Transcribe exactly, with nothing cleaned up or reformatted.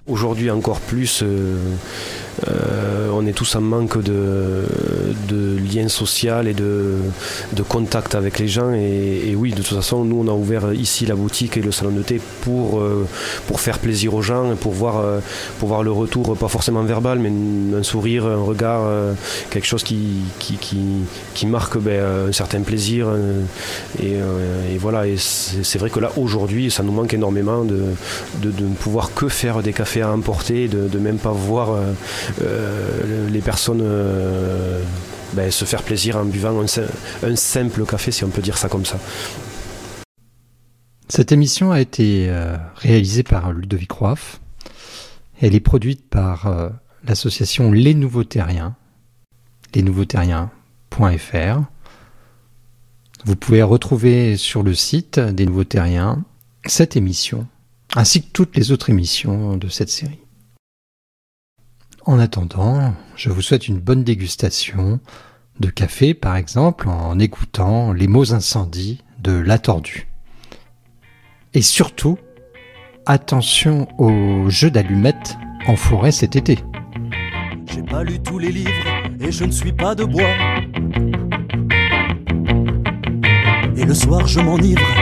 Aujourd'hui encore plus, euh, euh, on est tous en manque de, de lien social et de, de contact avec les gens. Et, et oui, de toute façon, nous on a ouvert ici la boutique et le salon de thé pour, euh, pour faire plaisir aux gens et pour voir, euh, pour voir le retour, pas forcément verbal, mais un sourire, un regard, euh, quelque chose qui, qui, qui, qui marque ben, un certain plaisir. Euh, et, euh, et voilà, et c'est, c'est vrai que là aujourd'hui, ça nous manque énormément de, de, de ne pouvoir que faire des cafés à emporter, de, de même pas voir euh, euh, les personnes euh, ben, se faire plaisir en buvant un, un simple café, si on peut dire ça comme ça. Cette émission a été euh, réalisée par Ludovic Roif. Elle est produite par euh, l'association Les Nouveaux Terriens, les nouveaux terriens point f r. Vous pouvez retrouver sur le site des Nouveaux Terriens cette émission, ainsi que toutes les autres émissions de cette série. En attendant, je vous souhaite une bonne dégustation de café, par exemple, en écoutant Les mots incendies de La Tordue. Et surtout, attention au jeu d'allumettes en forêt cet été. J'ai pas lu tous les livres et je ne suis pas de bois. Et le soir je m'enivre